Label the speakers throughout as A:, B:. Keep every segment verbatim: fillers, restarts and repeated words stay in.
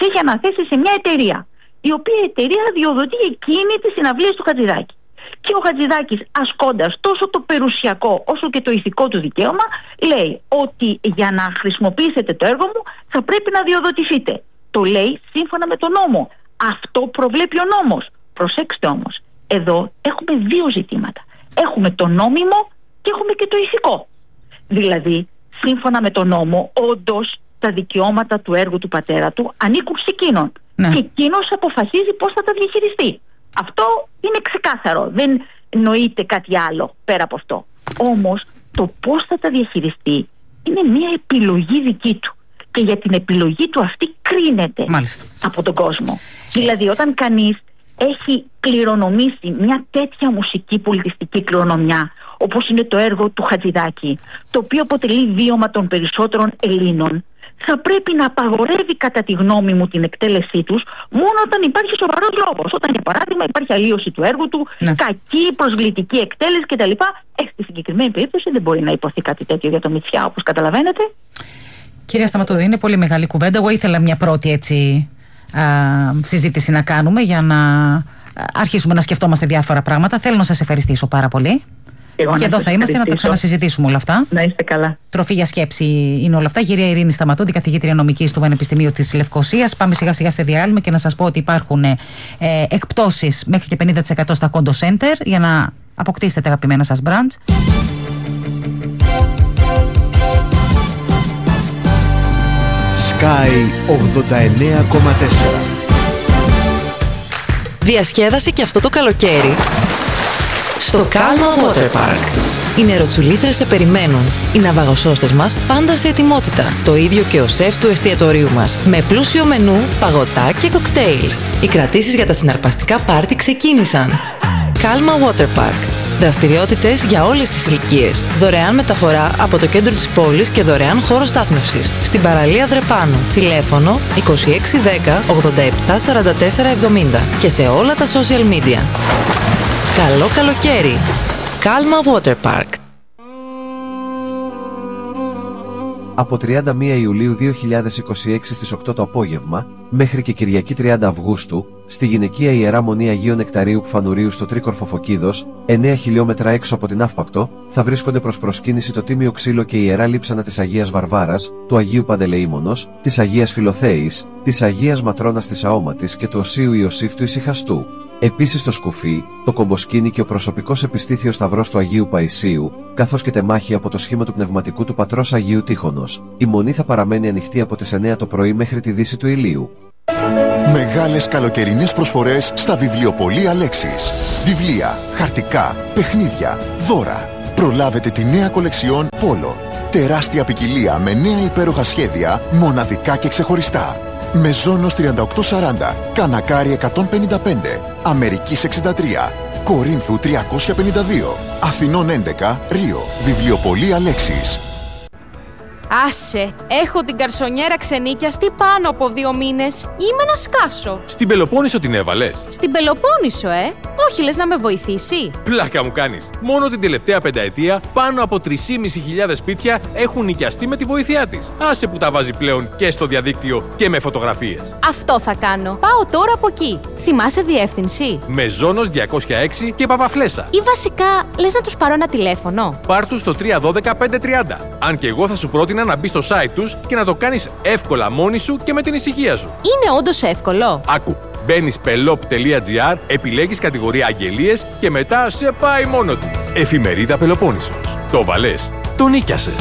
A: έχει αναθέσει σε μια εταιρεία, η οποία εταιρεία αδειοδοτεί εκείνη τις συναυλίες του Χατζηδάκη. Και ο Χατζηδάκης, ασκώντας τόσο το περιουσιακό όσο και το ηθικό του δικαίωμα, λέει ότι για να χρησιμοποιήσετε το έργο μου θα πρέπει να αδειοδοτηθείτε. Το λέει σύμφωνα με τον νόμο. Αυτό προβλέπει ο νόμος. Προσέξτε όμως, εδώ έχουμε δύο ζητήματα. Έχουμε το νόμιμο και έχουμε και το ηθικό. Δηλαδή, σύμφωνα με τον νόμο, όντως τα δικαιώματα του έργου του πατέρα του ανήκουν σε εκείνον. Ναι. Και εκείνος αποφασίζει πώς θα τα διαχειριστεί. Αυτό είναι ξεκάθαρο. Δεν νοείται κάτι άλλο πέρα από αυτό. Όμως το πώς θα τα διαχειριστεί είναι μια επιλογή δική του. Και για την επιλογή του αυτή κρίνεται Μάλιστα. από τον κόσμο. Δηλαδή όταν κανείς έχει κληρονομήσει μια τέτοια μουσική πολιτιστική κληρονομιά, όπως είναι το έργο του Χατζηδάκη, το οποίο αποτελεί βίωμα των περισσότερων Ελλήνων, θα πρέπει να απαγορεύει κατά τη γνώμη μου την εκτέλεσή τους μόνο όταν υπάρχει σοβαρός λόγος. Όταν για παράδειγμα υπάρχει αλλίωση του έργου του, ναι. κακή προσβλητική εκτέλεση κτλ. Ε, στη συγκεκριμένη περίπτωση δεν μπορεί να υποθεί κάτι τέτοιο για το Μητσιά, όπως καταλαβαίνετε.
B: Κυρία Σταματώδη, είναι πολύ μεγάλη κουβέντα. Εγώ ήθελα μια πρώτη έτσι α, συζήτηση να κάνουμε για να αρχίσουμε να σκεφτόμαστε διάφορα πράγματα. Θέλω να σας ευχαριστήσω πάρα πολύ. Εγώ και εδώ θα είμαστε να το ξανασυζητήσουμε όλα αυτά.
A: Να είστε καλά.
B: Τροφή για σκέψη είναι όλα αυτά. Κυρία Ειρήνη Σταματώδη, καθηγήτρια νομικής του Πανεπιστημίου της Λευκωσίας. Πάμε σιγά σιγά σε διάλειμμα και να σας πω ότι υπάρχουν ε, εκπτώσεις μέχρι και πενήντα τοις εκατό στα Kondo Center για να αποκτήσετε τα αγαπημένα σας branch.
C: Sky ογδόντα εννέα κόμμα τέσσερα.
D: Διασκέδασε και αυτό το καλοκαίρι στο Calma Water Park. Οι νεροτσουλήθρες σε περιμένουν. Οι ναυαγοσώστες μας πάντα σε ετοιμότητα. Το ίδιο και ο σεφ του εστιατορίου μας. Με πλούσιο μενού, παγωτά και κοκτέιλς. Οι κρατήσεις για τα συναρπαστικά πάρτι ξεκίνησαν. Calma Water Park. Δραστηριότητες για όλες τις ηλικίες. Δωρεάν μεταφορά από το κέντρο της πόλης και δωρεάν χώρο στάθμευσης. Στην παραλία Δρεπάνου. Τηλέφωνο είκοσι έξι δέκα ογδόντα επτά σαράντα τέσσερα εβδομήντα και σε όλα τα social media. Καλό καλοκαίρι! Calma Water Park.
C: Από τριάντα μία Ιουλίου δύο χιλιάδες είκοσι έξι στις οκτώ το απόγευμα, μέχρι και Κυριακή τριάντα Αυγούστου, στη γυναικεία Ιερά Μονή Αγίου Νεκταρίου Πφανουρίου στο Τρίκορφο Φωκίδος, εννέα χιλιόμετρα έξω από την Αύπακτο, θα βρίσκονται προς προσκύνηση το Τίμιο Ξύλο και η Ιερά Λείψανα της Αγίας Βαρβάρας, του Αγίου Παντελεήμονος, της Αγίας Φιλοθέης, της Αγίας Ματρώνας της Αόματης και του Οσίου Ιωσήφ του Ησυχαστού. Επίσης το σκουφί, το κομποσκίνη και ο προσωπικός επιστήθιος σταυρός του Αγίου Παϊσίου, καθώς και τεμάχη από το σχήμα του πνευματικού του πατρός Αγίου Τύχωνος. Η μονή θα παραμένει ανοιχτή από τις εννέα το πρωί μέχρι τη δύση του ηλίου.
E: Μεγάλες καλοκαιρινές προσφορές στα βιβλιοπωλεία Λέξης. Βιβλία, χαρτικά, παιχνίδια, δώρα. Προλάβετε τη νέα κολεξιόν Πόλο. Τεράστια ποικιλία με νέα υπέροχα σχέδια, μοναδικά και ξεχωριστά. Μεζόνος τριάντα οκτώ σαράντα, Κανακάρι εκατόν πενήντα πέντε, Αμερικής εξήντα τρία, Κορίνθου τριακόσια πενήντα δύο, Αθηνών έντεκα, Ρίο. Βιβλιοπωλεία Λέξης.
F: Άσε, έχω την καρσονιέρα ξενίκιαστη πάνω από δύο μήνες. Είμαι να σκάσω.
G: Στην Πελοπόννησο την έβαλες?
F: Στην Πελοπόννησο, ε! Όχι, λες να με βοηθήσει?
G: Πλάκα μου κάνεις. Μόνο την τελευταία πενταετία πάνω από τρεις χιλιάδες πεντακόσια σπίτια έχουν νοικιαστεί με τη βοήθειά της. Άσε που τα βάζει πλέον και στο διαδίκτυο και με φωτογραφίες.
F: Αυτό θα κάνω. Πάω τώρα από εκεί. Θυμάσαι διεύθυνση?
G: Μεζόνος διακόσια έξι και Παπαφλέσσα.
F: Ή βασικά, λες να τους πάρω ένα τηλέφωνο?
G: Πάρ' τους στο τρία ένα δύο πέντε τριάντα. Αν και εγώ θα σου πρότεινα να μπεις στο site τους και να το κάνεις εύκολα μόνη σου και με την ησυχία σου.
F: Είναι όντως εύκολο?
G: Άκου. Μπαίνεις πελόπ τελεία τζι άρ, επιλέγεις κατηγορία αγγελίες και μετά σε πάει μόνο του. Εφημερίδα Πελοπόννησος. Το βαλές. Το νίκιασες.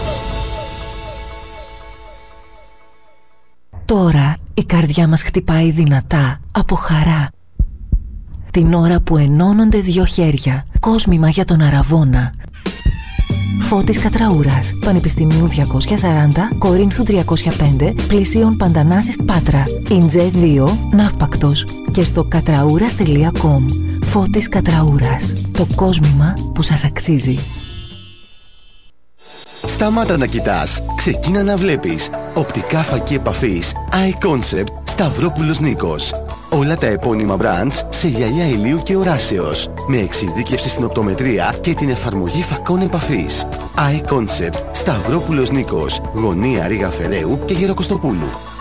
D: Τώρα η καρδιά μας χτυπάει δυνατά από χαρά. Την ώρα που ενώνονται δύο χέρια. Κόσμημα για τον Αραβώνα. Φώτης Κατραούρας, Πανεπιστημίου διακόσια σαράντα, Κορίνθου τριακόσια πέντε, Πλησίων Παντανάσης Πάτρα, Ιντζέ δύο, Ναύπακτος και στο κατραούρας τελεία κομ. Φώτης Κατραούρας, το κόσμημα που σας αξίζει.
H: Σταμάτα να κοιτάς, ξεκίνα να βλέπεις. Οπτικά φακή επαφής Eye Concept Σταυρόπουλος Νίκος. Όλα τα επώνυμα brands σε γυαλιά ηλίου και οράσεως, με εξειδίκευση στην οπτομετρία και την εφαρμογή φακών επαφής. Eye Concept Σταυρόπουλος Νίκος, Γωνία Ρίγα Φεραίου και Γεροκοστοπούλου.